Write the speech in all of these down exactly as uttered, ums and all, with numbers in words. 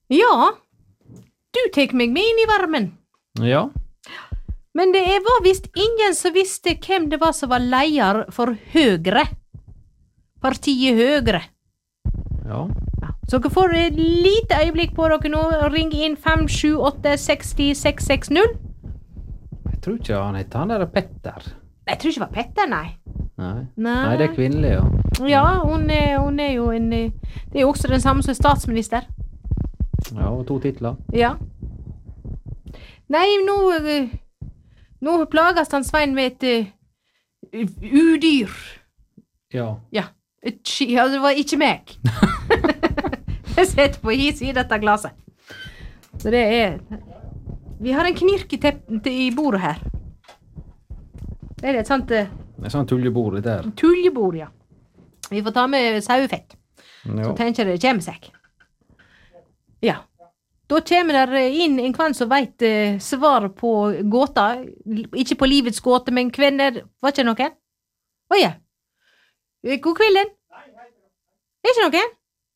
Ja, du tek meg med inn i varmen. Ja. Men det var visst ingen som visste hvem det var som var leier for Høgre. Partiet Høgre. Ja. Ja. Så dere får et lite øyeblikk på dere nå. Ring inn fem sju åtte seks null seks seks null. Jeg tror ikke han heter han der Petter. Jeg tror ikke det var Petter, nei. Nei. Nei. Nei, det er kvinnelig, ja. Ja, hun er, hun er jo en... Det er jo også den samme som statsminister. Ja, og to titler. Ja. Nei, nå... Nå plages han Svein med et uh, udyr. Ja. Ja. Et, ja, det var ikke meg. Jeg setter på hi siden dette glaset. Så det er... Vi har en knirk i, tepp, i bordet her. Det er et sånt... Uh, Det er sånn tullebord der. Tullebord, ja. Vi får ta med sauefett. Ja. Så tenker jeg det kommer seg. Ja. Da kommer der inn en kvann som vet uh, svar på gåta. Ikke på livets gåte, men kvinner... Var ikke noen? Å ja. God kvelden. Er ikke noen?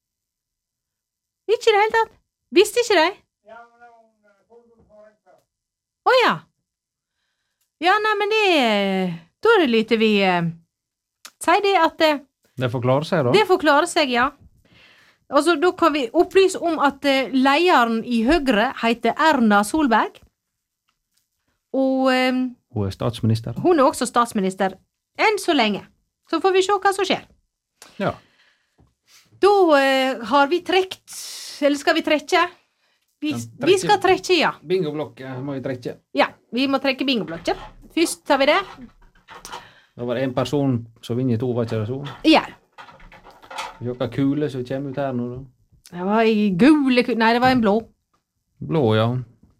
Ikke det hele tatt. Visste ikke det? Å ja. Ja, nei, men det... Da er det litt vi... Uh, sier det at... Uh, Det forklarer seg, da? Det forklarer seg, ja. Altså, da kan vi opplyse om at uh, lederen i Høyre heter Erna Solberg. Og um, Hun er statsminister. hun er også statsminister enn så lenge. Så får vi se hva som skjer. Ja. Da uh, har vi trekt, eller skal vi trekke? Vi, Ja, trekke. vi skal trekke, ja. Bingoblokket må vi trekke. Ja, vi må trekke bingoblokket. Først tar vi det. Da var det en person som vinner to, var ikke det så? Ja. Se hva kule som kommer ut her nå, da. Det var en gule, ku- nei, det var en blå. Blå, ja.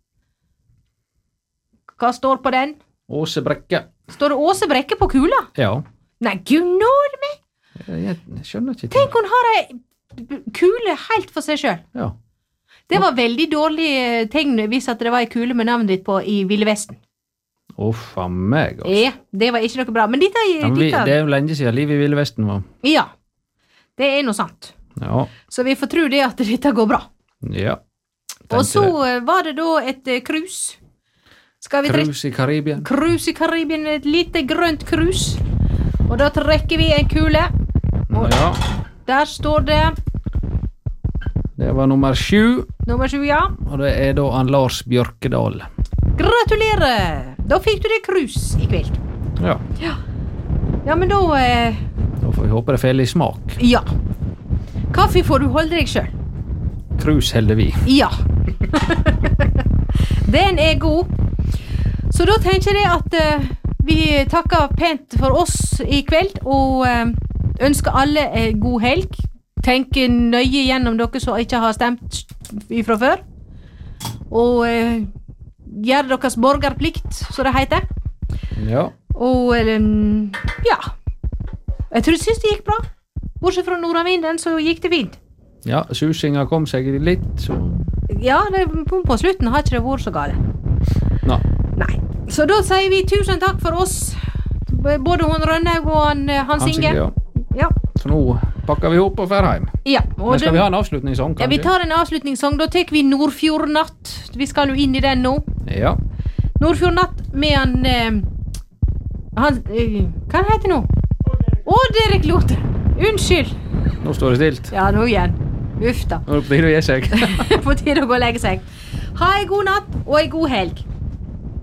Hva står på den? Åse Brekke. Står det Åse Brekke på kula? Ja. Nei, gud nåde meg! Jeg, jeg skjønner ikke. Tenk, hun har ei b- kule helt for seg selv. Ja. Det var veldig dårlig eh, tegn hvis at det var ei kule med navnet ditt på i Ville Vesten. Uff a meg, altså. Ja, det var ikke noe bra. Men dette, Ja, men vi, dette det er jo lenge siden livet i Ville Vesten var. Ja, det er noe sant. Ja. Så vi får tro det at dette går bra. Ja. Og så det. eh, var det da et eh, cruise. Skal vi trekke Cruise i Karibien. cruise i Karibien, et lite grønt cruise. Og da trekker vi en kule. Og Ja. der står det Det var nummer sju, nummer sju, ja. og det er da han Lars Bjørkedal. Gratulerer! Da fikk du det cruise i kveld. Ja. Ja, men da... Eh, Da får vi håpe det feller i smak. ja. Kaffe får du holde deg selv. Cruise holder vi. Ja. Den er god. Så da tenker jeg at eh, vi takker pent for oss i kveld, og eh, ønsker alle en god helg. Tenk nøye gjennom dere som ikke har stemt ifra før. Og eh, gjør deres borgerplikt, så det heter. Ja. Og eh, ja. Jeg tror jeg synes det gikk bra. Bortsett fra nordavinden, så gikk det fint. Ja, susinga kom seg litt, så... Ja, det, på, på slutten har ikke det vært så gale. Nei. Nei. Så da sier vi tusen takk for oss. B- Både hun Rønnaug og han, eh, Hans Hans Inge. Inge, ja. Ja. Så nå pakker vi opp og fer hjem. Ja, og Men skal den- vi ha en avslutningssang, ja, vi kanskje? tar en avslutningssang. Da tek vi Nordfjordnatt. Vi skal jo inn i den nå. Ja. Nordfjordnatt med han... Eh, han eh, hva heter det nå? Odd Erik Lothe. Unnskyld. Nå står det stilt. Ja, nå igjen. Uff da. Nå er det på tide å gi seg. På tide å gå og legge seg. Ha en god natt og en god helg.